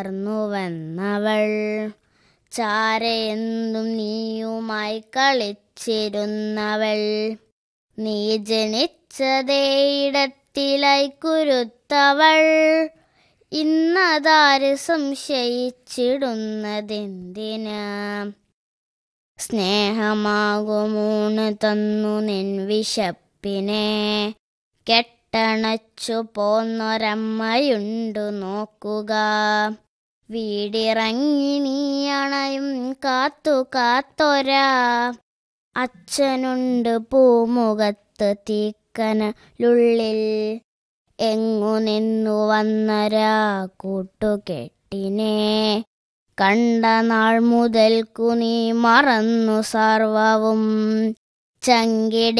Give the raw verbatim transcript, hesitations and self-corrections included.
വളർന്നുവന്നവൾ. ചാരയെന്തും നീയുമായി കളിച്ചിരുന്നവൾ. നീ ജനിച്ചതേയിടത്തിലായി കുരുത്തവൾ. ഇന്നതാര് സംശയിച്ചിടുന്നതെന്തിന്? സ്നേഹമാകുമൂണ് തന്നു നിൻ വിശപ്പിനെ. കെട്ടണച്ചു പോന്നൊരമ്മയുണ്ടു നോക്കുക. വീടിറങ്ങി നീ അണയും കാത്തു കാത്തൊരാ അച്ഛനുണ്ട് പൂമുഖത്ത് തീക്കനലുള്ളിൽ. എങ്ങു നിന്നു വന്നരാ കൂട്ടുകെട്ടിനെ കണ്ട നാൾ മുതൽക്കു നീ മറന്നു സർവവും. ചങ്കിടി